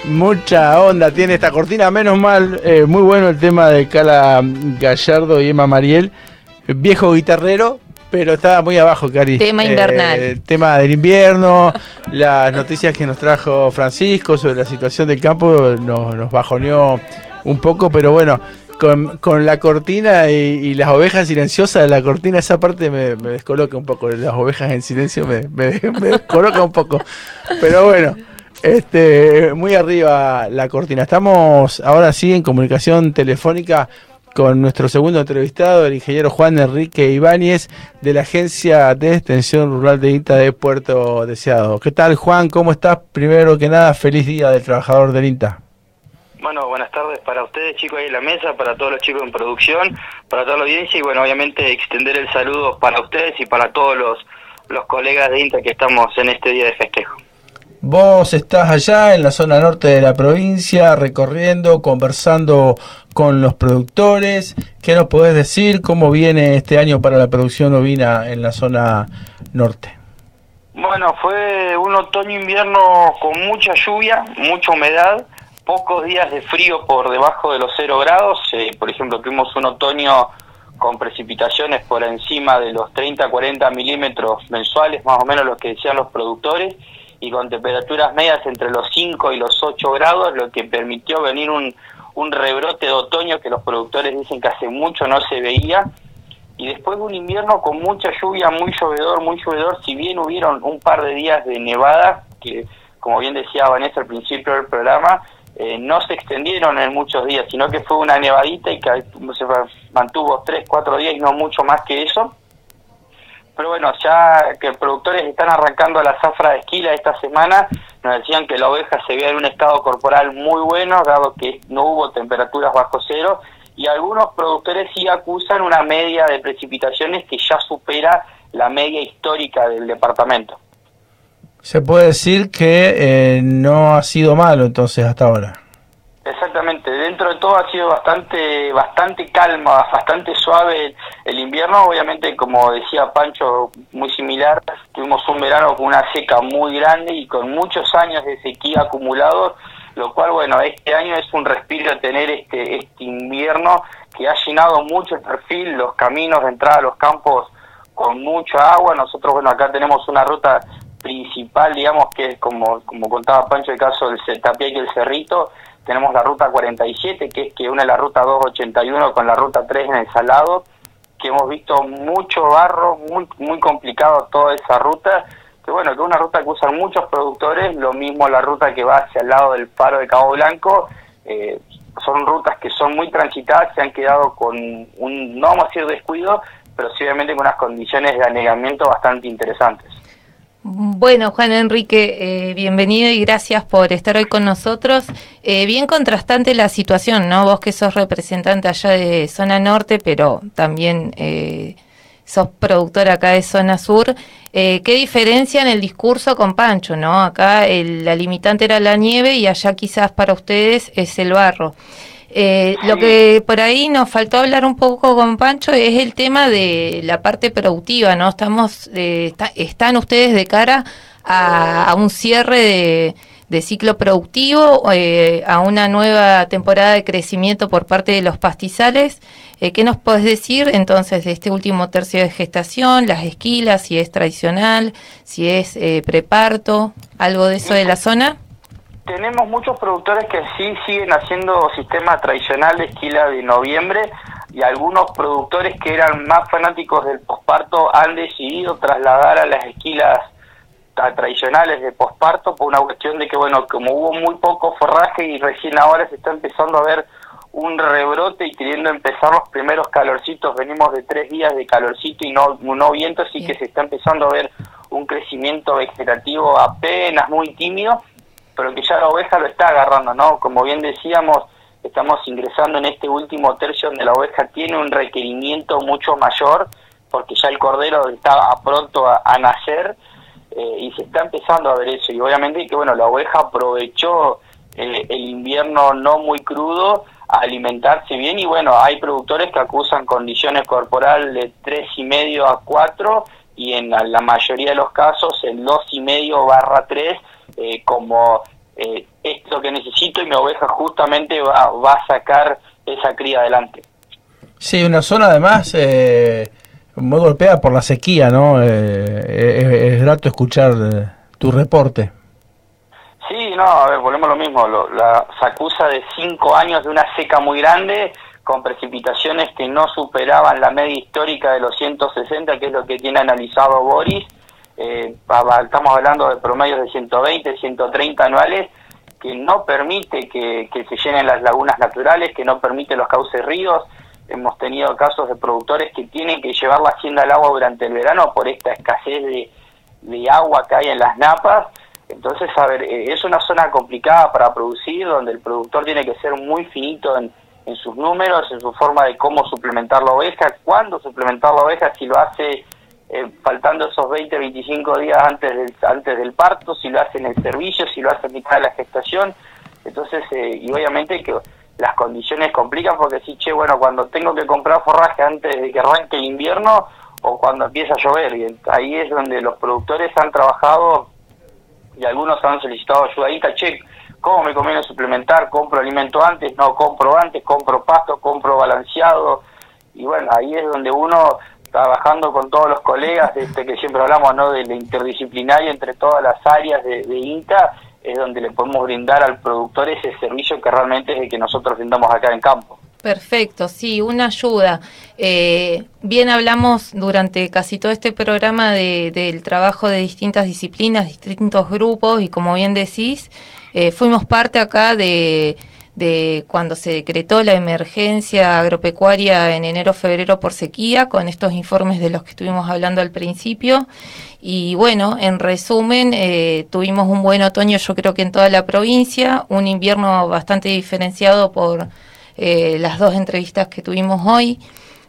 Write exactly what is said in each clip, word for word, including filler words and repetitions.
Mucha onda tiene esta cortina, menos mal, eh, muy bueno el tema de Cala Gallardo y Emma Mariel, viejo guitarrero, pero estaba muy abajo, Cari. Tema invernal. Eh, tema del invierno, las noticias que nos trajo Francisco sobre la situación del campo nos, nos bajoneó un poco, pero bueno, con, con la cortina y, y las ovejas silenciosas de la cortina, esa parte me, me descoloca un poco, las ovejas en silencio me, me, me descoloca un poco, pero bueno. Este, muy arriba la cortina. Estamos ahora sí en comunicación telefónica con nuestro segundo entrevistado, el ingeniero Juan Enrique Ibáñez, de la Agencia de Extensión Rural de INTA de Puerto Deseado. ¿Qué tal, Juan? ¿Cómo estás? Primero que nada, feliz día del trabajador del INTA. Bueno, buenas tardes para ustedes, chicos, ahí en la mesa, para todos los chicos en producción, para toda la audiencia y bueno, obviamente extender el saludo para ustedes y para todos los, los colegas de INTA que estamos en este día de festejo. Vos estás allá en la zona norte de la provincia, recorriendo, conversando con los productores. ¿Qué nos podés decir? ¿Cómo viene este año para la producción ovina en la zona norte? Bueno, fue un otoño-invierno con mucha lluvia, mucha humedad, pocos días de frío por debajo de los cero grados. Eh, por ejemplo, tuvimos un otoño con precipitaciones por encima de los treinta a cuarenta milímetros mensuales, más o menos lo que decían los productores, y con temperaturas medias entre los cinco y los ocho grados, lo que permitió venir un, un rebrote de otoño que los productores dicen que hace mucho no se veía, y después de un invierno con mucha lluvia, muy llovedor, muy llovedor, si bien hubieron un par de días de nevada, que como bien decía Vanessa al principio del programa, eh, no se extendieron en muchos días, sino que fue una nevadita y que se mantuvo tres, cuatro días y no mucho más que eso. Pero bueno, ya que productores están arrancando a la zafra de esquila esta semana, nos decían que la oveja se veía en un estado corporal muy bueno, dado que no hubo temperaturas bajo cero, y algunos productores sí acusan una media de precipitaciones que ya supera la media histórica del departamento. Se puede decir que eh, no ha sido malo entonces hasta ahora. Exactamente, dentro de todo ha sido bastante bastante calma, bastante suave el invierno. Obviamente, como decía Pancho, muy similar, tuvimos un verano con una seca muy grande y con muchos años de sequía acumulados, lo cual, bueno, este año es un respiro tener este, este invierno que ha llenado mucho el perfil, los caminos de entrada a los campos con mucha agua. Nosotros, bueno, acá tenemos una ruta principal, digamos, que es como, como contaba Pancho, el caso del Tapia y el Cerrito. Tenemos la ruta cuarenta y siete, que es que une la ruta doscientos ochenta y uno con la ruta tres en el Salado, que hemos visto mucho barro, muy muy complicado toda esa ruta, que bueno, que es una ruta que usan muchos productores, lo mismo la ruta que va hacia el lado del Faro de Cabo Blanco, eh, son rutas que son muy transitadas, se han quedado con un, no vamos a decir descuido, pero sí obviamente con unas condiciones de anegamiento bastante interesantes. Bueno, Juan Enrique, eh, bienvenido y gracias por estar hoy con nosotros. Eh, bien contrastante la situación, ¿no? Vos que sos representante allá de zona norte, pero también eh, sos productor acá de zona sur. Eh, ¿Qué diferencia en el discurso con Pancho, no? Acá el, la limitante era la nieve y allá quizás para ustedes es el barro. Eh, lo que por ahí nos faltó hablar un poco con Pancho es el tema de la parte productiva, ¿no? Estamos, eh, está, están ustedes de cara a, a un cierre de, de ciclo productivo, eh, a una nueva temporada de crecimiento por parte de los pastizales. Eh, ¿Qué nos podés decir entonces de este último tercio de gestación, las esquilas, si es tradicional, si es eh, preparto, algo de eso de la zona? Tenemos muchos productores que sí siguen haciendo sistema tradicional de esquila de noviembre y algunos productores que eran más fanáticos del posparto han decidido trasladar a las esquilas tradicionales de posparto por una cuestión de que, bueno, como hubo muy poco forraje y recién ahora se está empezando a ver un rebrote y queriendo empezar los primeros calorcitos, venimos de tres días de calorcito y no, no viento, así que se está empezando a ver un crecimiento vegetativo apenas muy tímido, pero que ya la oveja lo está agarrando, ¿no? Como bien decíamos, estamos ingresando en este último tercio donde la oveja tiene un requerimiento mucho mayor, porque ya el cordero está pronto a, a nacer, eh, y se está empezando a ver eso, y obviamente que, bueno, la oveja aprovechó el, el invierno no muy crudo a alimentarse bien, y bueno, hay productores que acusan condiciones corporales de tres y medio a cuatro, y en la mayoría de los casos el dos y medio barra tres, Eh, como eh, es lo que necesito y mi oveja justamente va, va a sacar esa cría adelante. Sí, una zona además eh, muy golpeada por la sequía, ¿no? Eh, es, es grato escuchar eh, tu reporte. Sí, no, a ver, volvemos a lo mismo, lo, la, se acusa de cinco años de una seca muy grande, con precipitaciones que no superaban la media histórica de los ciento sesenta, que es lo que tiene analizado Boris. Eh, estamos hablando de promedios de ciento veinte, ciento treinta anuales, que no permite que, que se llenen las lagunas naturales, que no permite los cauces ríos. Hemos tenido casos de productores que tienen que llevar la hacienda al agua durante el verano por esta escasez de, de agua que hay en las napas. Entonces, a ver, eh, es una zona complicada para producir, donde el productor tiene que ser muy finito en, en sus números, en su forma de cómo suplementar la oveja, cuándo suplementar la oveja, si lo hace eh, faltando esos veinte, veinticinco días antes del, antes del parto, si lo hace en el servicio, si lo hace a mitad de la gestación. Entonces, eh, y obviamente que las condiciones complican, porque si, che, bueno, cuando tengo que comprar forraje antes de que arranque el invierno o cuando empieza a llover, y ahí es donde los productores han trabajado y algunos han solicitado ayudadita, che, ¿cómo me conviene suplementar? ¿Compro alimento antes? No, compro antes, compro pasto, compro balanceado. Y bueno, ahí es donde uno, trabajando con todos los colegas, este que siempre hablamos, ¿no?, de la interdisciplinaria entre todas las áreas de, de INTA, es donde le podemos brindar al productor ese servicio que realmente es el que nosotros brindamos acá en campo. Perfecto, sí, una ayuda. Eh, bien hablamos durante casi todo este programa de, del trabajo de distintas disciplinas, distintos grupos, y como bien decís, eh, fuimos parte acá de, de cuando se decretó la emergencia agropecuaria en enero-febrero por sequía, con estos informes de los que estuvimos hablando al principio. Y bueno, en resumen, eh, tuvimos un buen otoño, yo creo que en toda la provincia, un invierno bastante diferenciado por Eh, las dos entrevistas que tuvimos hoy,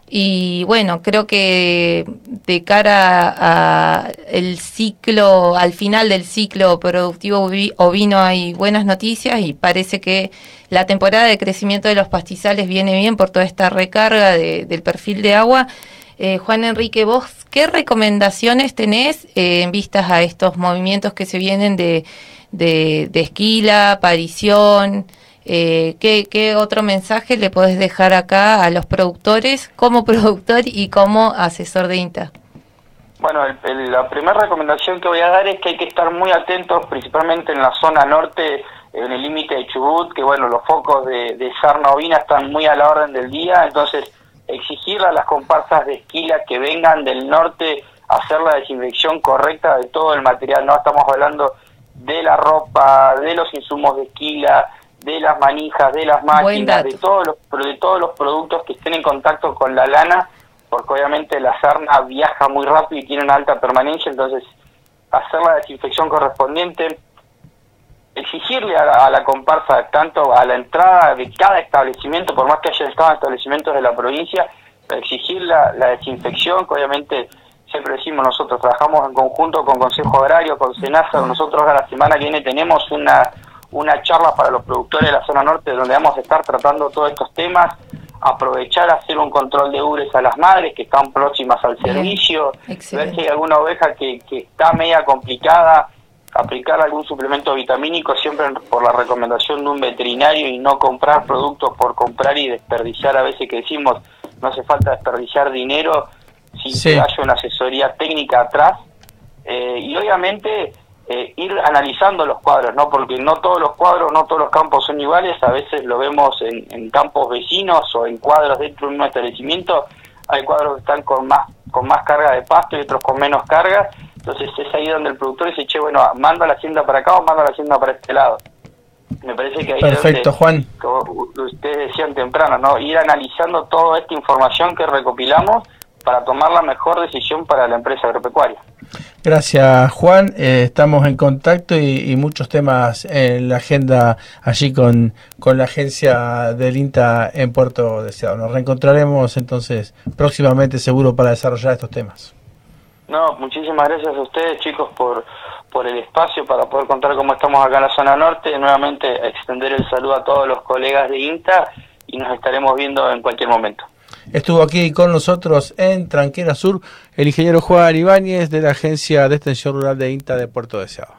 y bueno, creo que de cara a el ciclo, al final del ciclo productivo ovino hay buenas noticias, y parece que la temporada de crecimiento de los pastizales viene bien por toda esta recarga de, del perfil de agua. Eh, Juan Enrique, vos, ¿qué recomendaciones tenés eh, en vistas a estos movimientos que se vienen de, de, de esquila, aparición? Eh, ¿qué, ¿Qué otro mensaje le podés dejar acá a los productores como productor y como asesor de INTA? Bueno, el, el, la primera recomendación que voy a dar es que hay que estar muy atentos, principalmente en la zona norte, en el límite de Chubut, que bueno, los focos de, de sarna ovina están muy a la orden del día. Entonces exigirle a las comparsas de esquila que vengan del norte a hacer la desinfección correcta de todo el material. No estamos hablando de la ropa, de los insumos de esquila, de las manijas, de las máquinas, de todos los de todos los productos que estén en contacto con la lana, porque obviamente la sarna viaja muy rápido y tiene una alta permanencia. Entonces hacer la desinfección correspondiente, exigirle a la, a la comparsa, tanto a la entrada de cada establecimiento, por más que haya estado en establecimientos de la provincia, exigir la, la desinfección, que obviamente siempre decimos, nosotros trabajamos en conjunto con Consejo Agrario, con SENASA. Nosotros a la semana que viene tenemos una una charla para los productores de la zona norte, donde vamos a estar tratando todos estos temas, aprovechar a hacer un control de ubres a las madres que están próximas al servicio, ver si hay alguna oveja que, que está media complicada, aplicar algún suplemento vitamínico, siempre por la recomendación de un veterinario, y no comprar productos por comprar y desperdiciar. A veces que decimos, no hace falta desperdiciar dinero sin sí. que haya una asesoría técnica atrás, eh, y obviamente Eh, ir analizando los cuadros, ¿no? Porque no todos los cuadros, no todos los campos son iguales. A veces lo vemos en, en campos vecinos o en cuadros dentro de un establecimiento. Hay cuadros que están con más con más carga de pasto y otros con menos carga. Entonces es ahí donde el productor dice, che, bueno, mando la hacienda para acá o mando la hacienda para este lado. Me parece que ahí Perfecto, es donde, Juan. como ustedes decían temprano, ¿no? Ir analizando toda esta información que recopilamos para tomar la mejor decisión para la empresa agropecuaria. Gracias, Juan. Eh, estamos en contacto y, y muchos temas en la agenda allí con, con la agencia del INTA en Puerto Deseado. Nos reencontraremos entonces próximamente, seguro, para desarrollar estos temas. No, muchísimas gracias a ustedes, chicos, por, por el espacio para poder contar cómo estamos acá en la zona norte. Nuevamente extender el saludo a todos los colegas de INTA y nos estaremos viendo en cualquier momento. Estuvo aquí con nosotros en Tranquera Sur el ingeniero Juan Ibáñez de la Agencia de Extensión Rural de INTA de Puerto Deseado.